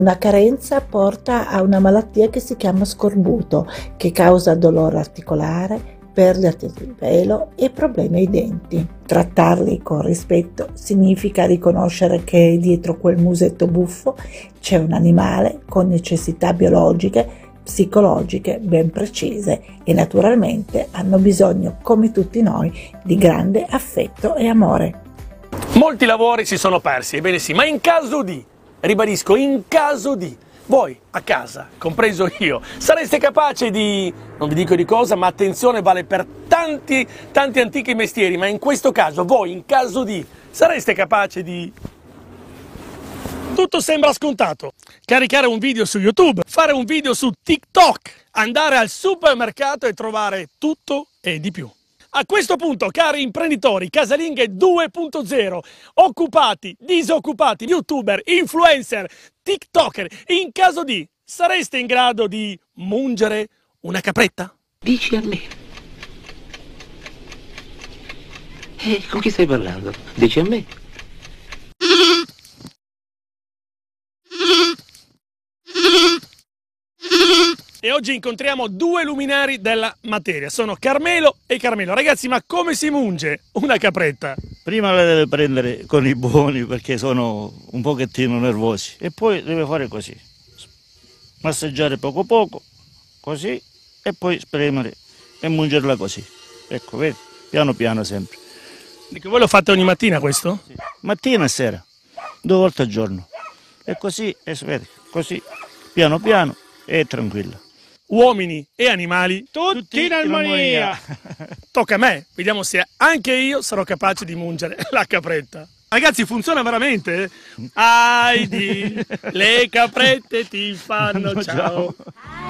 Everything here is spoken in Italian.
Una carenza porta a una malattia che si chiama scorbuto, che causa dolore articolare, perdita del pelo e problemi ai denti. Trattarli con rispetto significa riconoscere che dietro quel musetto buffo c'è un animale con necessità biologiche, psicologiche ben precise e naturalmente hanno bisogno, come tutti noi, di grande affetto e amore. Molti lavori si sono persi, ebbene sì, ma in caso di, ribadisco, in caso di, voi a casa, compreso io, sareste capaci di, non vi dico di cosa, ma attenzione, vale per tanti antichi mestieri, ma in questo caso voi, in caso di, sareste capaci di... Tutto sembra scontato. Caricare un video su YouTube, fare un video su TikTok, andare al supermercato e trovare tutto e di più. A questo punto, cari imprenditori, casalinghe 2.0, occupati, disoccupati, youtuber, influencer, tiktoker, in caso di, sareste in grado di mungere una capretta? Dici a me. Con chi stai parlando? Dici a me. E oggi incontriamo due luminari della materia, sono Carmelo e Carmelo. Ragazzi, ma come si munge una capretta? Prima la deve prendere con i buoni perché sono un pochettino nervosi e poi deve fare così, massaggiare poco poco, così, e poi spremere e mungerla così. Ecco, vedi, piano piano sempre. Dico, voi lo fate ogni mattina questo? Sì. Mattina e sera, 2 volte al giorno. E così, vedi, così, piano piano e tranquilla. Uomini e animali, Tutti in armonia. Tocca a me, vediamo se anche io sarò capace di mungere la capretta. Ragazzi, funziona veramente? Heidi, le caprette ti fanno ciao.